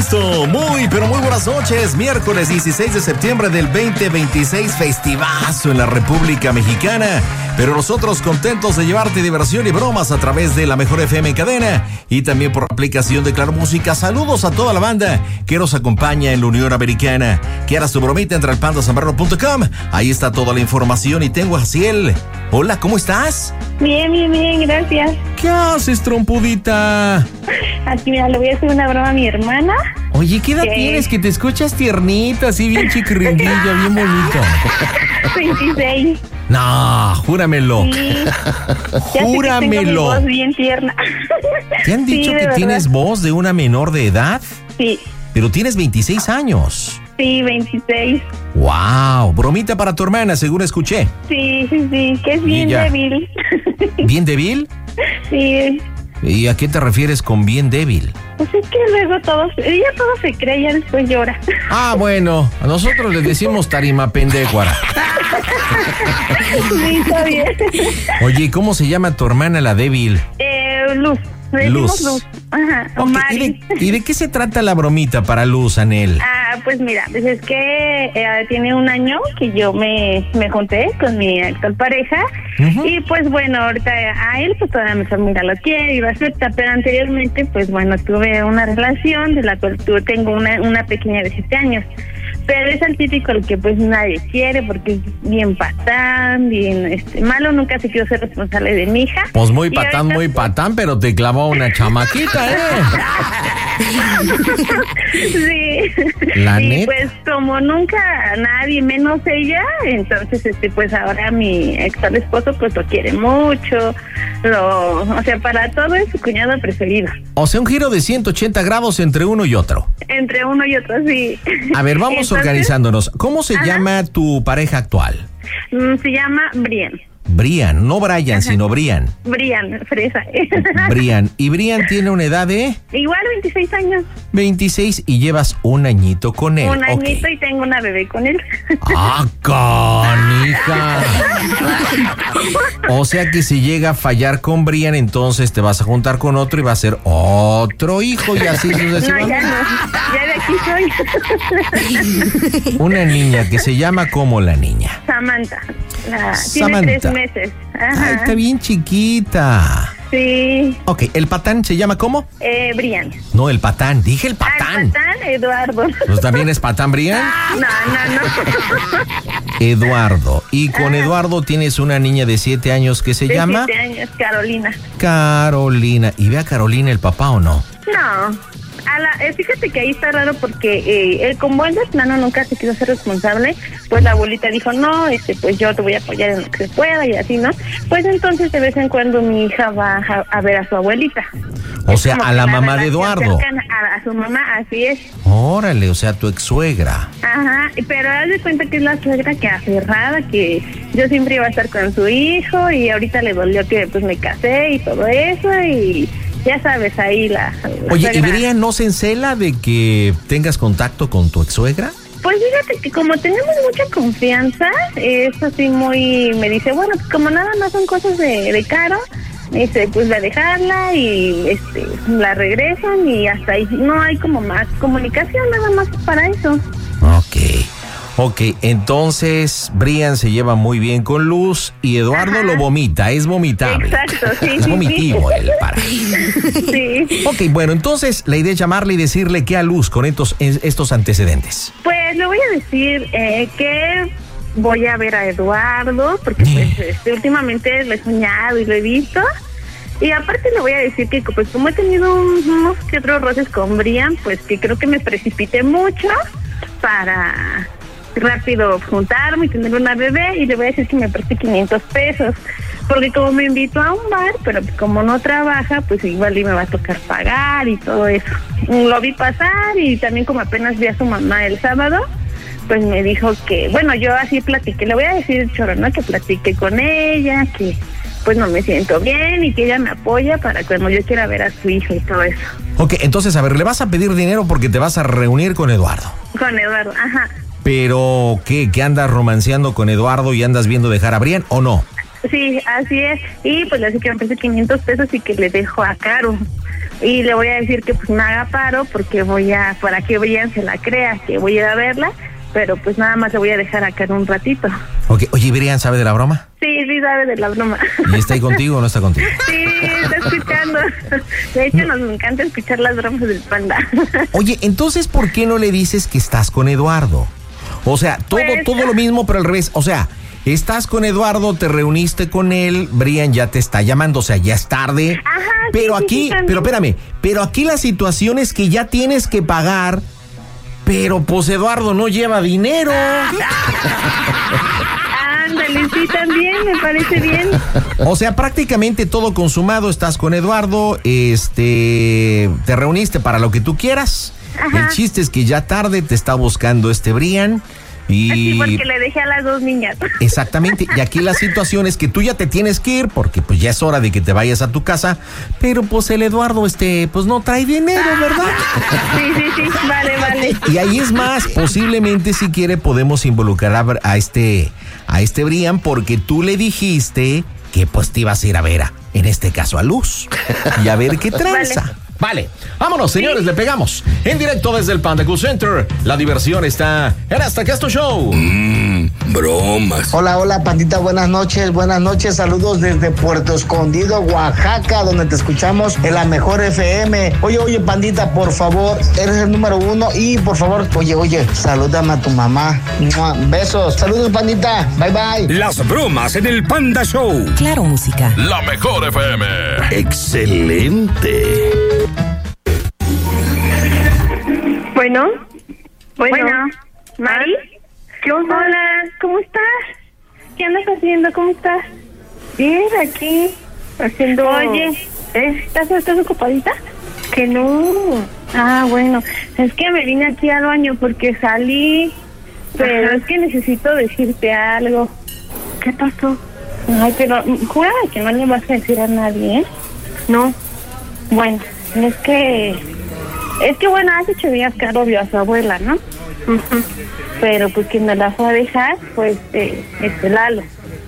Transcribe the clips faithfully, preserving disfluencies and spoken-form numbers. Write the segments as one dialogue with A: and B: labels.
A: listo. Muy, pero muy buenas noches. Miércoles dieciséis de septiembre del veinte veintiséis, festivazo en la República Mexicana. Pero nosotros contentos de llevarte diversión y bromas a través de la Mejor F M en cadena y también por la aplicación de Claro Música. Saludos a toda la banda que nos acompaña en la Unión Americana. Que hagas tu bromita, entra al panda zambrano punto com. Ahí está toda la información y tengo a Jaciel. Hola, ¿cómo estás?
B: Bien, bien, bien, gracias.
A: ¿Qué haces, trompudita?
B: Aquí, mira, le voy a hacer una broma a mi hermana.
A: Oye, ¿qué edad
B: ¿Qué?
A: tienes? Que te escuchas tiernita, así bien chiquiringuilla, bien bonito.
B: veintiséis.
A: No, júramelo.
B: Sí. Ya
A: Júramelo.
B: sé que tengo mi voz bien tierna.
A: ¿Te han dicho
B: Sí, de
A: que
B: verdad.
A: tienes voz de una menor de edad?
B: Sí,
A: Pero tienes veintiséis años.
B: sí, veintiséis.
A: Wow, bromita para tu hermana, según escuché.
B: Sí, sí, sí, que es bien
A: Ella.
B: débil.
A: ¿Bien débil?
B: Sí,
A: ¿Y a qué te refieres con bien débil?
B: pues es que luego todos, ella todo se cree y ya después llora.
A: Ah, bueno, a nosotros le decimos tarima pendecuara.
B: Sí, está bien.
A: Oye, ¿y cómo se llama tu hermana la débil?
B: Eh, Luz. Le decimos
A: Luz.
B: Luz. Ajá, o
A: Ok, ¿y,
B: Mari.
A: de, y de qué se trata la bromita para Luz, Anel?
B: Ah, pues mira, pues es que eh, tiene un año que yo me, me junté con mi actual pareja.
A: Ujú.
B: Y pues bueno, ahorita a él pues todavía mi familia lo quiere y lo acepta, pero anteriormente pues bueno, tuve una relación de la cual tuve, tengo una, una pequeña de siete años. Pero es el típico el que pues nadie quiere porque es bien patán, bien este, malo, nunca se quiso ser responsable de mi hija.
A: Pues muy
B: Y
A: patán,
B: ahorita-
A: muy patán, pero te clavó una chamaquita, ¿eh?
B: Sí.
A: La
B: y
A: neta.
B: pues como nunca nadie, menos ella, entonces este pues ahora mi actual esposo pues lo quiere mucho, lo, o sea, para todo es su cuñado preferido.
A: O sea, un giro de ciento ochenta grados entre uno y otro.
B: Entre uno y otro, sí.
A: A ver, vamos
B: Entonces,
A: organizándonos. ¿Cómo se
B: Ajá.
A: llama tu pareja actual?
B: mm, Se llama Brian.
A: Brian, no Brian, sino Brian.
B: Brian, fresa.
A: Brian. Y Brian tiene una edad de
B: Igual veintiséis años,
A: veintiséis y llevas un añito con él.
B: un añito
A: Ok.
B: y tengo una bebé con él.
A: ¡Ah, canija! O sea que si llega a fallar con Brian, entonces te vas a juntar con otro y va a ser otro hijo y así
B: No,
A: sucesivamente.
B: ya no, ya de aquí soy.
A: Una niña que se llama como la niña.
B: Samantha, la,
A: Samantha.
B: tiene tres meses. Ajá.
A: Ay, está bien chiquita.
B: Sí,
A: Ok, ¿el patán se llama cómo?
B: eh, Brian.
A: No, el patán. Dije el
B: Ah,
A: patán.
B: patán, Eduardo.
A: ¿Pues también es patán, Brian?
B: No, no, no.
A: Eduardo. Y con Eduardo tienes una niña de siete años que se
B: De
A: llama
B: siete años, Carolina.
A: Carolina. ¿Y ve a Carolina el papá o no?
B: No. A la, eh, fíjate que ahí está raro porque eh, él, como él de plano nunca se quiso ser responsable, pues la abuelita dijo, no, este, pues yo te voy a apoyar en lo que se pueda y así, ¿no? Pues entonces de vez en cuando mi hija va a, a ver a su abuelita.
A: O
B: Es
A: sea,
B: como
A: a
B: que
A: la
B: la
A: mamá de
B: relación
A: Eduardo.
B: cercana A, a su mamá, así es.
A: Órale, o sea, tu ex suegra.
B: Ajá, pero haz de cuenta que es la suegra que aferrada, que yo siempre iba a estar con su hijo y ahorita le dolió que pues me casé y todo eso y ya sabes, ahí la, la
A: Oye, ¿y
B: suegra.
A: Brian no se encela de que tengas contacto con tu ex suegra?
B: Pues fíjate que como tenemos mucha confianza, es así muy, me dice, bueno, pues como nada más son cosas de, de Caro, me dice, pues la dejarla y este la regresan y hasta ahí no hay como más comunicación, nada más para eso.
A: Ok. Ok, entonces Brian se lleva muy bien con Luz y Eduardo
B: Ajá.
A: lo vomita, es vomitable.
B: Exacto, sí,
A: Es
B: sí,
A: vomitivo
B: sí.
A: él para.
B: Sí.
A: Ok, bueno, entonces la idea es llamarle y decirle qué a Luz con estos, estos antecedentes.
B: Pues le voy a decir eh, que voy a ver a Eduardo, porque pues este, últimamente lo he soñado y lo he visto. Y aparte le voy a decir que pues como he tenido un- unos que otros roces con Brian, pues que creo que me precipité mucho para rápido juntarme y tener una bebé, y le voy a decir que me preste quinientos pesos, porque como me invitó a un bar, pero como no trabaja, pues igual y me va a tocar pagar y todo eso. Lo vi pasar y también como apenas vi a su mamá el sábado, pues me dijo que, bueno, yo así platiqué, le voy a decir choro, ¿no? Que platiqué con ella, que pues no me siento bien y que ella me apoya para cuando yo quiera ver a su hija y todo eso.
A: Ok, entonces, a ver, le vas a pedir dinero porque te vas a reunir con Eduardo.
B: Con Eduardo, ajá.
A: Pero, ¿qué? ¿Que andas romanceando con Eduardo y andas viendo dejar a Brian o no?
B: Sí, así es. Y pues le dije que me preste quinientos pesos y que le dejo a Caro. y le voy a decir que pues me haga paro porque voy a, para que Brian se la crea, que voy a ir a verla, pero pues nada más le voy a dejar acá en un ratito.
A: Okay. Oye, ¿Brian sabe de la broma?
B: Sí, sí sabe de la broma.
A: ¿Y está ahí contigo o no está contigo?
B: Sí, está escuchando. De hecho, nos encanta escuchar las bromas del Panda.
A: Oye, entonces, ¿por qué no le dices que estás con Eduardo? O sea, todo,
B: pues,
A: todo lo mismo, pero al revés. O sea, estás con Eduardo, te reuniste con él, Brian ya te está llamando, o sea, ya es tarde.
B: Ajá,
A: pero
B: sí,
A: aquí,
B: sí, sí,
A: pero espérame, pero aquí la situación es que ya tienes que pagar, pero pues Eduardo no lleva dinero.
B: Ándale, sí, también, me parece bien.
A: O sea, prácticamente todo consumado, estás con Eduardo, este, te reuniste para lo que tú quieras. Ajá. El chiste es que ya tarde te está buscando este Brian. Y...
B: Sí, porque le dejé a las dos niñas.
A: Exactamente, y aquí la situación es que tú ya te tienes que ir porque pues ya es hora de que te vayas a tu casa, pero pues el Eduardo este pues no trae dinero, ¿verdad?
B: Sí, sí, sí, vale, vale.
A: Y ahí es más, posiblemente si quiere podemos involucrar a, a este a este Brian porque tú le dijiste que pues te ibas a ir a ver a, en este caso a Luz y a ver qué tranza. Vale. Vale, vámonos, señores, sí. Le pegamos. En directo desde el Panda Cool Center. La diversión está en Hasta que Esto Show.
C: Mmm, bromas.
D: Hola, hola, Pandita, buenas noches, buenas noches. Saludos desde Puerto Escondido, Oaxaca, donde te escuchamos en la mejor F M. Oye, oye, Pandita, por favor, eres el número uno y por favor, oye, oye, salúdame a tu mamá. Besos, saludos, Pandita, bye, bye.
C: Las bromas en el Panda Show.
E: Claro, música.
C: La mejor F M. Excelente.
B: Bueno, bueno, bueno,
F: Mari,
B: ¿qué onda? Hola, ¿cómo estás? ¿Qué andas haciendo? ¿Cómo estás?
F: Bien, aquí, haciendo...
B: Oye,
F: ¿eh?
B: ¿estás, ¿estás ocupadita?
F: Que no.
B: Ah, bueno, es que me vine aquí al baño porque salí, pero Ajá. es que necesito decirte algo.
F: ¿Qué pasó?
B: Ay, pero jura que no le vas a decir a nadie, ¿eh?
F: No.
B: Bueno, es que... Es que bueno, hace ocho días Caro vio a su abuela, ¿no?
F: Uh-huh.
B: Pero pues quien me la fue a dejar, pues, eh, este Lalo.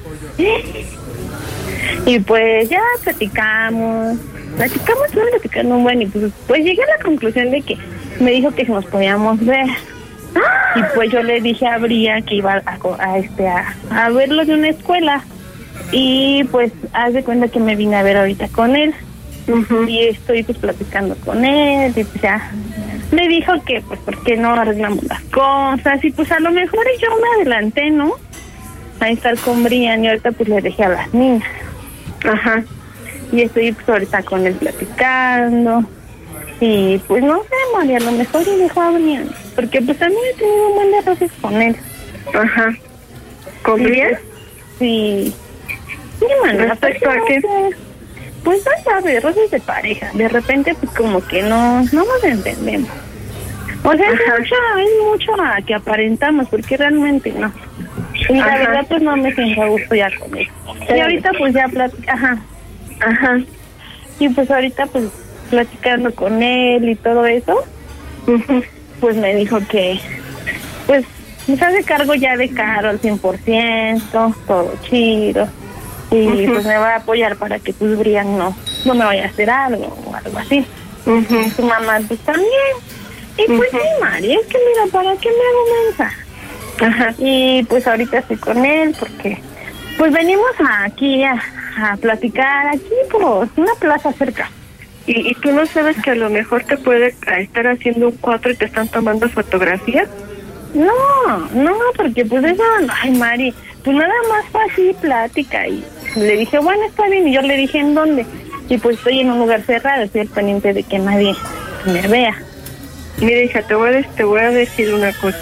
B: Y pues ya platicamos, platicamos, no platicando un buen, y pues, pues llegué a la conclusión de que me dijo que si nos podíamos ver. Y pues yo le dije a Bria que iba a, a este a, a verlo de una escuela. Y pues haz de cuenta que me vine a ver ahorita con él. Uh-huh. Y estoy pues platicando con él y pues ya me dijo que pues por qué no arreglamos las cosas y pues a lo mejor yo me adelanté, ¿no? A estar con Brian y ahorita pues le dejé a las niñas.
F: Ajá.
B: Y estoy pues ahorita con él platicando y pues no sé, María, a lo mejor yo dejo a Brian porque pues también he tenido un buen de roces con él.
F: Ajá. ¿Con Brian?
B: Sí. Sí, man,
F: ¿respecto a qué?
B: Pues no sabes, roces de pareja. De repente, pues como que no, no nos entendemos. O sea, es mucho, es mucho a que aparentamos, porque realmente no. Y la Ajá. verdad, pues no me siento a gusto ya con él. Y ahorita, pues ya platicando. Ajá.
F: Ajá.
B: Y pues ahorita, pues platicando con él y todo eso, uh-huh. pues me dijo que, pues, me hace cargo ya de Caro al cien por ciento, todo chido. Y uh-huh. pues me va a apoyar para que pues Brian no, no me vaya a hacer algo o algo así.
F: Uh-huh.
B: Su mamá pues también. Y pues uh-huh. sí, Mari, es que mira, ¿para qué me hago mensa? Ajá. Y pues ahorita estoy con él porque pues venimos aquí a, a platicar aquí pues una plaza cerca.
F: ¿Y, ¿Y tú no sabes que a lo mejor te puede estar haciendo un cuatro y te están tomando fotografías?
B: No, no, porque pues eso, ay Mari, pues nada más fue así plática y le dije, bueno, está bien, y yo le dije en dónde, y pues estoy en un lugar cerrado, estoy al pendiente de que nadie me vea.
F: Mira, hija, te voy a, te voy a decir una cosa,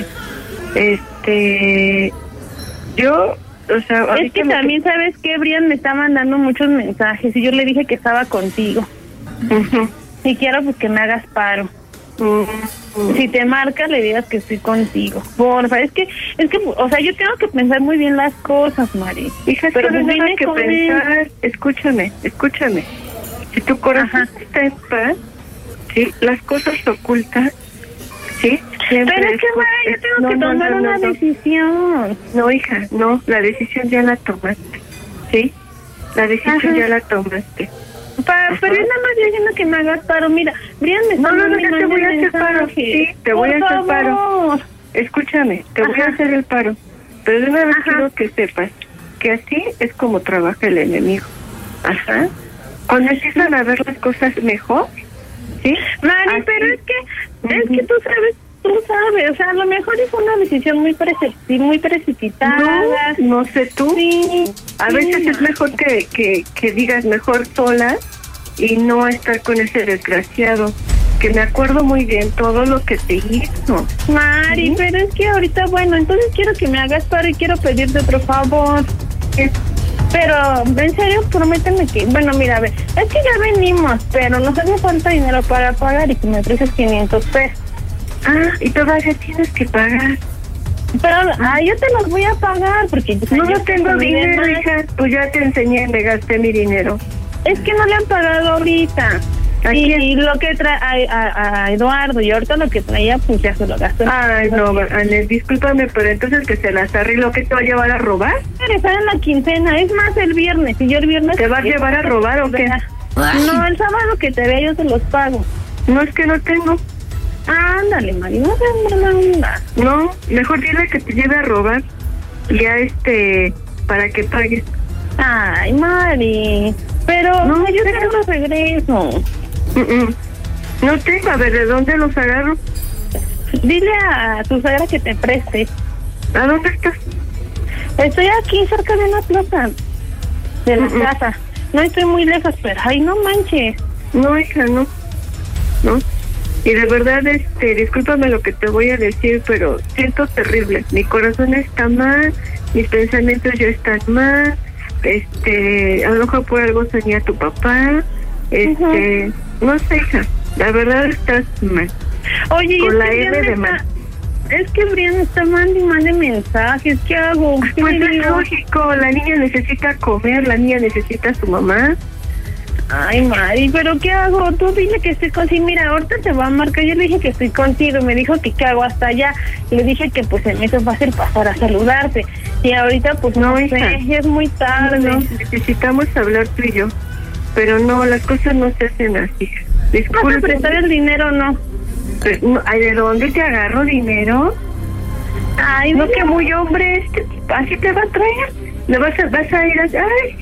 F: este, yo, o sea...
B: Es que también, te... ¿sabes qué? Brian me está mandando muchos mensajes, y yo le dije que estaba contigo,
F: uh-huh.
B: y quiero pues que me hagas paro. Uh-huh. Si te marca, le digas que estoy contigo. Porfa, es que, es que, o sea, yo tengo que pensar muy bien las cosas, Mari.
F: Hija, pero no tienes que pensar, él. escúchame, escúchame. Si tu corazón Ajá. está en paz, sí, las cosas se ocultan, sí.
B: Pero es que, Mari, yo tengo no, que tomar no, no, una no, decisión.
F: No, hija, no, la decisión ya la tomaste, sí. La decisión Ajá. ya la tomaste.
B: Pa, pero es nada más diciendo que me hagas paro. Mira, Brian me está
F: No, no, no,
B: mandando
F: te voy a hacer
B: mensajes.
F: paro. Sí, te voy
B: Por
F: a hacer
B: favor.
F: paro. Escúchame, te voy a
B: Ajá.
F: hacer el paro. Pero de una vez
B: Ajá.
F: quiero que sepas que así es como trabaja el enemigo. Ajá. Cuando empiezan a ver las cosas mejor, ¿sí?
B: Mari,
F: Así.
B: pero es que, es que tú sabes, tú sabes, o sea, a lo mejor es una decisión muy preci- muy precipitada.
F: No, no sé tú.
B: Sí,
F: A
B: sí.
F: veces es mejor que, que, que digas mejor sola y no estar con ese desgraciado. Que me acuerdo muy bien todo lo que te hizo.
B: Mari,
F: ¿Sí?
B: pero es que ahorita, bueno, entonces quiero que me hagas paro y quiero pedirte otro favor.
F: ¿Qué?
B: Pero, en serio, prométeme que, bueno, mira, a ver, es que ya venimos, pero nos hace falta dinero para pagar y que me prestes quinientos pesos.
F: Ah, y todavía tienes que pagar.
B: Pero, ah, yo te los voy a pagar porque yo
F: No,
B: yo
F: no tengo
B: comí de
F: dinero,
B: más.
F: hija. Pues ya te enseñé, me gasté mi dinero.
B: Es que no le han pagado ahorita.
F: ¿A
B: Y,
F: quién?
B: y lo que trae a, a, a Eduardo y ahorita lo que traía, pues ya se lo gastó.
F: Ay, no, Anel, discúlpame, pero entonces que se las arregló, ¿qué te va a llevar a robar?
B: Está en la quincena, es más el viernes. Y yo el viernes.
F: ¿Te vas a llevar a robar o qué?
B: No, el sábado que te vea yo te los pago.
F: No, es que no tengo.
B: Ándale, Mari, no seas mala onda.
F: No, mejor dile que te lleve a robar. Y ya este, para que pagues.
B: Ay, Mari. Pero
F: No,
B: yo
F: pero-
B: te los regreso.
F: Mm, mm. No tengo, a ver, ¿de dónde los agarro?
B: Dile a tu suegra que te preste.
F: ¿A dónde estás?
B: Estoy aquí cerca de la plaza de la
F: Mm, mm.
B: casa. No estoy muy lejos, pero ay, no manches.
F: No, hija, no. No. Y de verdad, este, discúlpame lo que te voy a decir, pero siento terrible. Mi corazón está mal, mis pensamientos ya están mal. Este, a lo mejor por algo soñé a tu papá. Este, no sé, hija. La verdad estás mal.
B: Oye,
F: Con
B: es
F: la
B: que
F: M
B: Brian
F: de
B: está-
F: mal.
B: Es que Brian está mandando y mande mensajes. ¿Qué hago? ¿Qué
F: Pues
B: le
F: es
B: digo?
F: lógico, la niña necesita comer, la niña necesita a su mamá.
B: Ay, Mari, ¿pero qué hago? Tú dile que estoy contigo. Mira, ahorita te va a marcar. Yo le dije que estoy contigo. Me dijo que qué hago hasta allá. Le dije que pues se me hizo fácil pasar a saludarte. Y ahorita pues no,
F: No,
B: sé,
F: hija.
B: ya es muy tarde.
F: No, necesitamos hablar tú y yo. Pero no, las cosas no se hacen así.
B: ¿Vas a
F: Disculpe.
B: prestar el dinero o no?
F: Pues, no, ay, ¿de dónde te agarro dinero?
B: Ay,
F: No,
B: dile-
F: que muy hombre, este, así te va a traer. Le vas a, vas a ir a... Ay,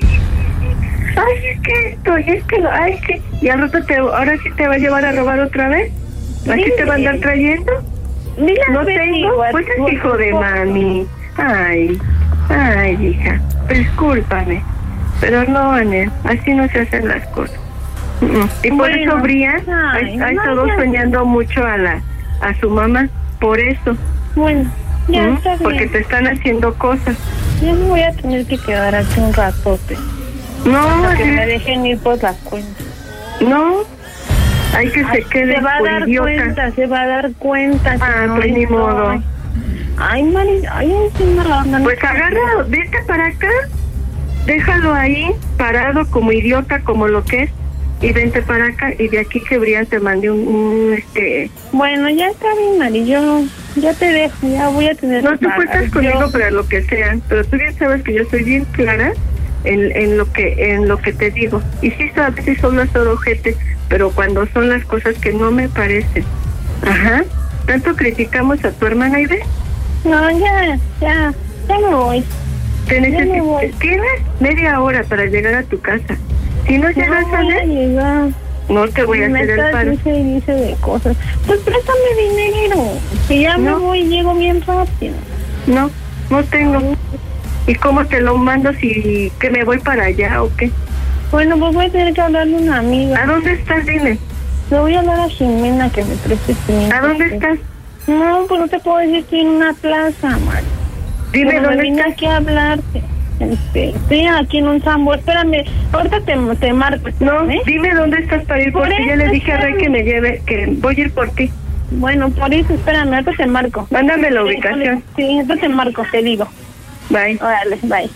F: ay, es que esto, y es que lo... Ay, es que... Y al rato te, ahora sí te va a llevar a robar otra vez. ¿Así te va a andar trayendo?
B: Dile a
F: ¿No
B: Betty,
F: tengo?
B: o a
F: Pues
B: tu
F: es hijo de
B: esposo.
F: mami. Ay, ay, hija, discúlpame. Pero no, Anel, así no se hacen las cosas. Mm, mm. Y por
B: Bueno,
F: eso Brian
B: ay,
F: ha, ha
B: no,
F: estado
B: ya.
F: soñando mucho a la a su mamá. Por eso.
B: Bueno, ya
F: ¿Mm?
B: está
F: Porque
B: bien.
F: te están haciendo cosas.
B: Yo me voy a tener que quedar aquí un ratote.
F: No,
B: Para que me
F: Anel,
B: dejen ir por la cuenta.
F: no. Hay que
B: Ay,
F: se quede
B: se va a
F: por
B: dar
F: idiota.
B: cuenta, se va a dar cuenta.
F: Ah,
B: que no
F: pues ni
B: estoy.
F: modo.
B: Ay, Mari, ay, sí me la andan.
F: Pues agarra, vete para acá. Déjalo ahí, parado como idiota, como lo que es. Y vente para acá. Y de aquí que Brian te mande un, un este...
B: Bueno, ya está bien, Mari, yo ya te dejo, ya voy a tener
F: No,
B: que
F: tú
B: pagar.
F: cuentas conmigo
B: Yo-
F: para lo que sea, pero tú bien sabes que yo soy bien clara en, en lo que en lo que te digo. Y sí, a veces son las ojete, pero cuando son las cosas que no me parecen. Ajá. Tanto criticamos a tu hermana y ve,
B: No, ya, ya, ya me voy.
F: te
B: me
F: necesito.
B: voy.
F: Tienes media hora para llegar a tu casa. Si no llegas
B: No
F: a
B: voy a
F: ver,
B: llegar.
F: no te voy a
B: me
F: hacer el
B: estás
F: paro.
B: dice y dice de cosas. Pues préstame dinero, que ya me
F: No.
B: voy y llego bien rápido.
F: No, no tengo. ¿Y cómo te lo mando si que me voy para allá o qué?
B: Bueno, pues voy a tener que hablarle a una amiga.
F: ¿A dónde estás? Dime.
B: Le voy a hablar a Jimena que me preste quinientos
F: ¿A dónde
B: pesos.
F: estás?
B: No, pues no te puedo decir, estoy en una plaza, Mari.
F: Dime
B: Pero me
F: dónde
B: vine
F: estás.
B: aquí a hablarte. Este, estoy aquí en un sambo. Espérame, ahorita te, te marco.
F: No,
B: ¿eh?
F: dime dónde estás para ir,
B: Por
F: porque ya
B: eso,
F: le dije a Rey
B: espérame.
F: que me lleve, que voy a ir por ti.
B: Bueno, por eso, espérame, ahorita te marco.
F: Mándame la
B: Sí,
F: ubicación.
B: Sí, ahorita te marco, te digo.
F: Bye.
B: Órale, bye.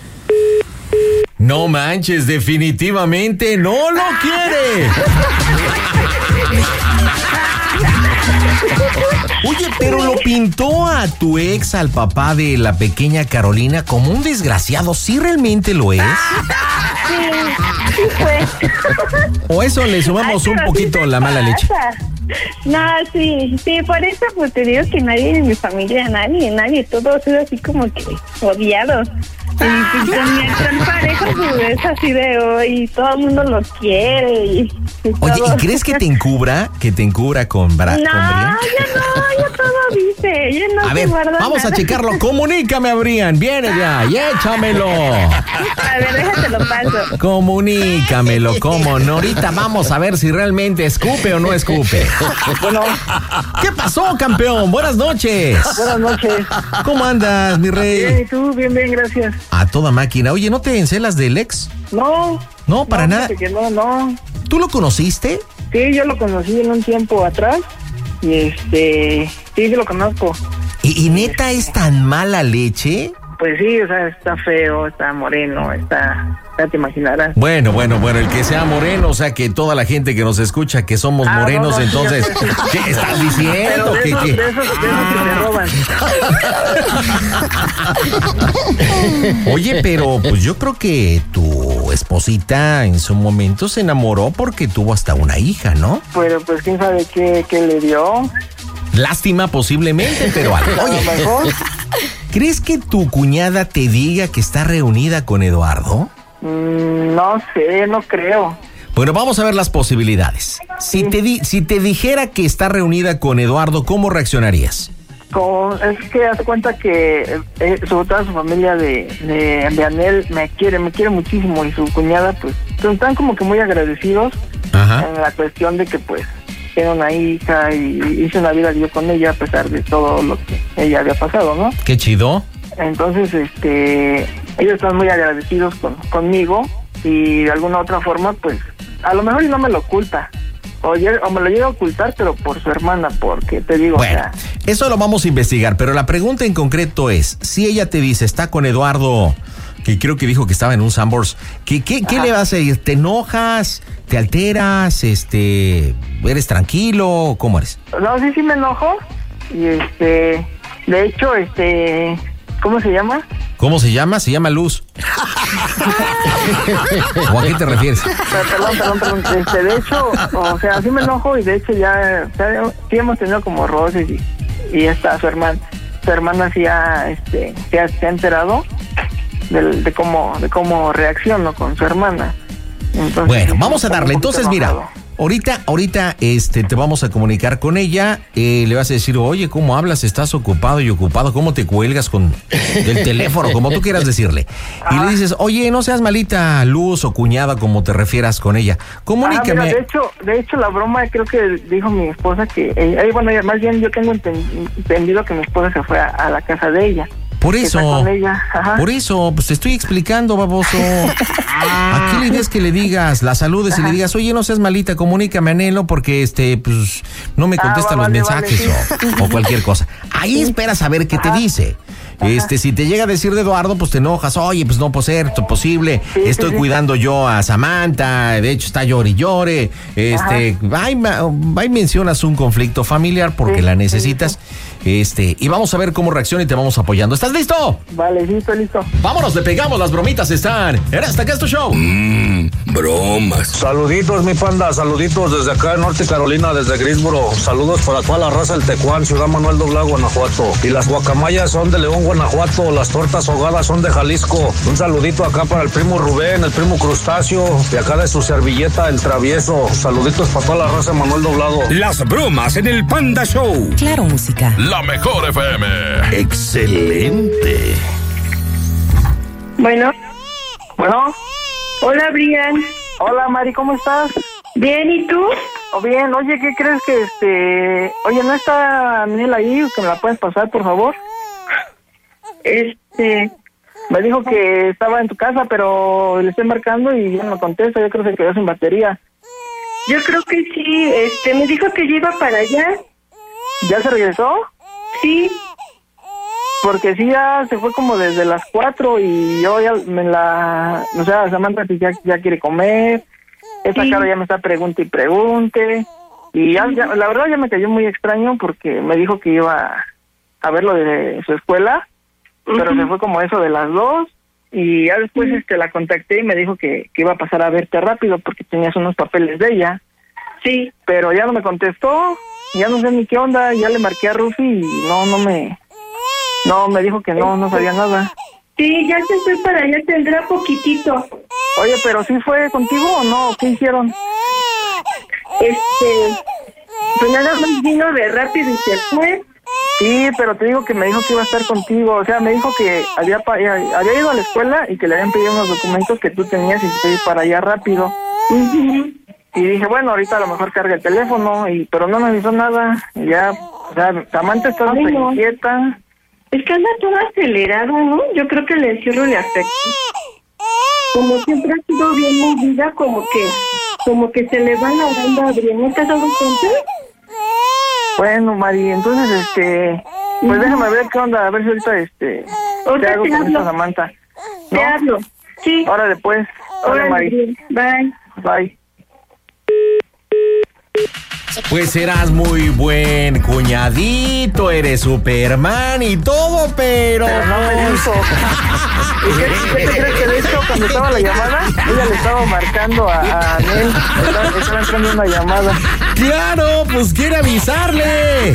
A: No manches, definitivamente no lo quiere. Oye, pero lo pintó a tu ex, al papá de la pequeña Carolina, como un desgraciado. ¿Sí realmente lo es?
B: Sí, sí fue.
A: O eso le sumamos
B: Ay,
A: un
B: pero
A: poquito
B: sí
A: la mala
B: pasa.
A: leche.
B: No, sí, sí, por eso pues te digo que nadie de mi familia, nadie, nadie, todo ha sido así como que odiado. Y pues, con mi actual pareja pues es así de hoy, todo el mundo lo quiere y, y
A: Oye,
B: todo.
A: ¿y crees que te encubra? ¿Que te encubra con, bra
B: No,
A: con
B: ya
A: Brian?
B: no, ya todo dice, ya no
A: A
B: se
A: ver,
B: guarda
A: vamos
B: nada.
A: a checarlo. Comunícame a Brian. Viene ya y échamelo.
B: A ver, déjate lo paso.
A: Comunícamelo, cómo no. Ahorita vamos a ver si realmente escupe o no escupe.
D: Bueno,
A: ¿Qué pasó, campeón? Buenas noches.
D: buenas noches.
A: ¿Cómo andas, mi
D: Bien,
A: rey?
D: ¿y tú? Bien, bien, gracias.
A: A toda máquina. Oye, ¿no te encelas del ex?
D: No.
A: No, para
D: no,
A: nada.
D: fíjate que no, no.
A: ¿Tú lo conociste?
D: Sí, yo lo conocí en un tiempo atrás. Y este, sí, sí lo conozco.
A: ¿Y, y neta es tan mala leche?
D: Pues sí, o sea, está feo, está moreno, está, ya te imaginarás.
A: Bueno, bueno, bueno, el que sea moreno, o sea, que toda la gente que nos escucha que somos
D: Ah,
A: morenos,
D: no, no,
A: entonces,
D: sí, ya sé.
A: ¿qué estás
D: Pero
A: diciendo?
D: de
A: ¿Que,
D: esos,
A: que-
D: de esos, de esos que se roban.
A: Oye, pero pues yo creo que tu esposita en su momento se enamoró porque tuvo hasta una hija, ¿no?
D: Pero pues quién sabe qué, qué le dio.
A: Lástima posiblemente, pero algo.
D: A
A: Oye,
D: lo mejor.
A: ¿crees que tu cuñada te diga que está reunida con Eduardo?
D: Mm, no sé, no creo.
A: Bueno, vamos a ver las posibilidades. Si te, di- si te dijera que está reunida con Eduardo, ¿cómo reaccionarías?
D: Con, es que hace cuenta que eh, sobre todo su familia de, de, de Anel me quiere, me quiere muchísimo y su cuñada pues están como que muy agradecidos
A: Ajá.
D: en la cuestión de que pues tiene una hija y hice una vida yo con ella a pesar de todo lo que ella había pasado, ¿no?
A: Qué chido.
D: Entonces, este, ellos están muy agradecidos con, conmigo y de alguna otra forma, pues, a lo mejor y no me lo oculta. O, llega- o me lo llega a ocultar, pero por su hermana, porque te digo,
A: Bueno,
D: o sea,
A: eso lo vamos a investigar, pero la pregunta en concreto es, si ella te dice, está con Eduardo, que creo que dijo que estaba en un Sambors, ¿qué, qué, qué le vas a decir? ¿Te enojas? ¿Te alteras? Este, ¿eres tranquilo? ¿Cómo eres?
D: no, sí, sí me enojo. Y este, de hecho, este, ¿cómo se llama?
A: ¿Cómo se llama? Se llama Luz. ¿O a qué te refieres?
D: Pero, perdón, perdón, perdón. Este, de hecho, o sea, sí me enojo y de hecho ya, o sea, sí hemos tenido como roces y, y está su hermana, su hermana sí ha, este, se ha, se ha enterado de, de cómo, de cómo reacciono con su hermana. Entonces,
A: Bueno,
D: sí,
A: vamos a
D: un
A: darle.
D: poquito
A: Entonces, mira,
D: enojado.
A: ahorita, ahorita, este, te vamos a comunicar con ella. Eh, le vas a decir, oye, ¿cómo hablas? Estás ocupado y ocupado. ¿Cómo te cuelgas con del teléfono? Como tú quieras decirle. Y le dices, oye, no seas malita, Luz o cuñada, como te refieras con ella.
D: Ah,
A: Comunícame.
D: mira, de hecho, de hecho la broma creo que dijo mi esposa que, ella, eh, bueno, más bien yo tengo enten- entendido que mi esposa se fue a, a la casa de ella.
A: Por
D: Que está
A: eso,
D: con ella, ajá.
A: por eso, pues te estoy explicando, baboso. Aquí la idea es que le digas, la saludes y le digas, oye, no seas malita, comunícame a Nelo porque este, pues, no me
D: Ah,
A: contesta
D: va,
A: los
D: vale,
A: mensajes
D: vale,
A: o, o cualquier cosa. Ahí esperas a ver qué te dice. Este, si te llega a decir de Eduardo, pues te enojas, oye, pues no puede ser esto posible,
D: Sí, sí,
A: estoy
D: sí.
A: cuidando yo a Samantha, de hecho está llore y llore, este, ahí, ma- ahí mencionas un conflicto familiar porque
D: Sí,
A: la
D: sí,
A: necesitas, este, y vamos a ver cómo reacciona y te vamos apoyando. ¿Estás listo?
D: Vale, sí, estoy listo.
A: Vámonos, le pegamos, las bromitas están. En Hasta Acá es tu show.
C: Mmm, bromas.
E: Saluditos, mi panda, saluditos desde acá en Norte Carolina, desde Greensboro. Saludos para toda la raza del Tecuán, Ciudad Manuel Doblado, Guanajuato. Y las guacamayas son de León, Guanajuato. Las tortas ahogadas son de Jalisco. Un saludito acá para el primo Rubén, el primo Crustáceo, de acá de su servilleta, el travieso. Saluditos para toda la raza de Manuel Doblado.
C: Las bromas en el Panda Show.
G: Claro, música.
C: La mejor F M.
H: Excelente.
B: Bueno,
D: Bueno,
B: hola Brian.
D: hola Mari, ¿cómo estás?
B: Bien, ¿y tú?
D: O bien, oye, ¿qué crees que este... Oye, ¿no está Anel ahí? ¿Que me la puedes pasar, por favor?
B: Este,
D: Me dijo que estaba en tu casa, pero le estoy marcando y ya no me contesta. Yo creo que se quedó sin batería.
B: yo creo que sí, este, me dijo que yo iba para allá.
D: ¿Ya se regresó?
B: Sí,
D: Porque sí, ya se fue como desde las cuatro y yo ya me la... O sea, Samantha pues ya, ya quiere comer. Esta
B: Sí.
D: cara ya me está pregunte y pregunte. Y ya, ya- la verdad ya me cayó muy extraño porque me dijo que iba a ver lo de su escuela, pero
B: Ujú.
D: se fue como eso de las dos.
G: Y ya después este la contacté y me dijo que, que iba a pasar a verte rápido porque tenías unos papeles de ella.
F: Sí.
G: Pero ya no me contestó, ya no sé ni qué onda, ya le marqué a Rufi y no, no me... No, me dijo que no, no sabía nada.
F: Sí, ya se fue para allá, tendrá poquitito.
G: Oye, pero ¿sí fue contigo o no? ¿Qué hicieron?
F: Este... Pues nada más vino de rápido y se fue.
G: Sí, pero te digo que me dijo que iba a estar contigo. O sea, me dijo que había pa- había ido a la escuela y que le habían pedido unos documentos que tú tenías y que ir para allá rápido.
F: Uh-huh.
G: Y dije, bueno, ahorita a lo mejor carga el teléfono, y pero no me avisó nada. Y ya, o sea, Samantha está súper
F: no.
G: inquieta.
F: Es que anda todo acelerado, ¿no? Yo creo que el encierro le afecta. Como siempre ha sido bien movida, como que como que se le va la banda abriendo. ¿Te has dado cuenta?
G: Bueno, Mari, entonces, este... Pues déjame ver qué onda, a ver si ahorita, este...
F: Ahorita
G: te hago
F: te
G: con
F: hablo.
G: esta Samantha. ¿No?
F: Te hablo. Sí.
G: Órale, pues. Órale,
F: Órale,
G: Mari.
F: bien. Bye.
G: Bye.
A: Pues serás muy buen cuñadito, eres Superman y todo, pero...
G: Pero no me dijo. ¿Y qué, qué te crees que de hecho cuando estaba la llamada? Ella le estaba marcando a, a Anel. Estaba, estaba entrando una llamada.
A: ¡Claro! Pues quiere avisarle.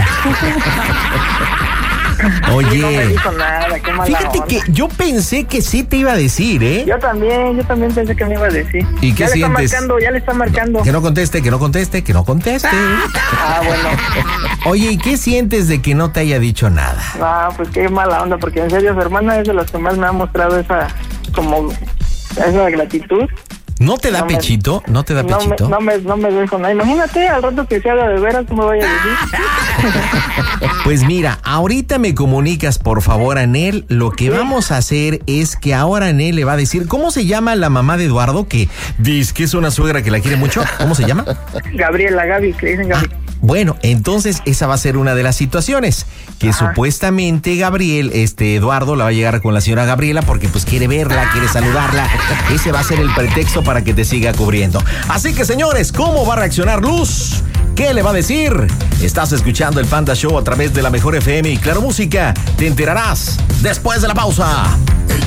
A: Oye,
G: No me dijo nada, qué mala
A: fíjate
G: onda.
A: que yo pensé que sí te iba a decir, ¿eh?
G: Yo también, yo también pensé que me iba a decir.
A: ¿Y qué
G: ya
A: sientes?
G: le está marcando, ya le está marcando.
A: Que no conteste, que no conteste, que no conteste.
G: Ah, bueno.
A: Oye, ¿y qué sientes de que no te haya dicho nada?
G: No, pues qué mala onda, porque en serio su hermana es de las que más me ha mostrado esa, como, esa gratitud.
A: ¿No te da
G: No me-
A: pechito? ¿No te da
G: No me,
A: pechito?
G: no me, no me dejo nada. Imagínate al rato que se haga de veras, ¿cómo vaya a decir?
A: Pues mira, ahorita me comunicas por favor a Anel. Lo que vamos a hacer es que ahora Anel le va a decir, ¿cómo se llama la mamá de Eduardo? Que dice que es una suegra que la quiere mucho. ¿Cómo se llama?
G: Gabriela, Gaby, que le dicen Gaby.
A: Ah, bueno, entonces esa va a ser una de las situaciones que
G: Ajá.
A: supuestamente Gabriel, este Eduardo la va a llegar con la señora Gabriela porque pues quiere verla, quiere saludarla. Ese va a ser el pretexto para que te siga cubriendo. Así que señores, ¿cómo va a reaccionar Luz? ¿Qué le va a decir? Estás escuchando el Panda Show a través de la Mejor F M y Claro Música. Te enterarás después de la pausa.